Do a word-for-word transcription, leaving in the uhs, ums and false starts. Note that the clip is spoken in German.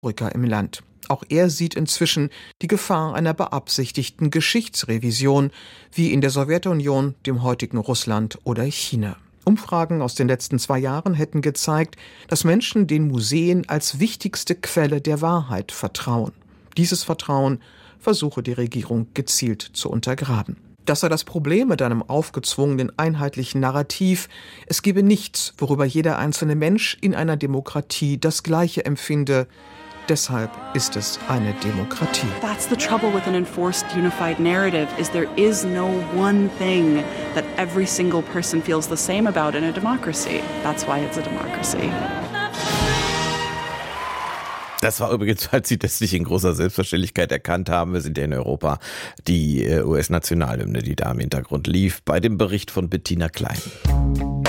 Rücker im Land. Auch er sieht inzwischen die Gefahr einer beabsichtigten Geschichtsrevision, wie in der Sowjetunion, dem heutigen Russland oder China. Umfragen aus den letzten zwei Jahren hätten gezeigt, dass Menschen den Museen als wichtigste Quelle der Wahrheit vertrauen. Dieses Vertrauen versuche die Regierung gezielt zu untergraben. Das sei das Problem mit einem aufgezwungenen einheitlichen Narrativ. Es gebe nichts, worüber jeder einzelne Mensch in einer Demokratie das Gleiche empfinde. Deshalb ist es eine Demokratie. That's the trouble with an enforced unified narrative, is there is no one thing that every single person feels the same about in a democracy. That's why it's a democracy. Das war übrigens, falls Sie das nicht in großer Selbstverständlichkeit erkannt haben, wir sind ja in Europa, die U S-Nationalhymne, die da im Hintergrund lief, bei dem Bericht von Bettina Klein.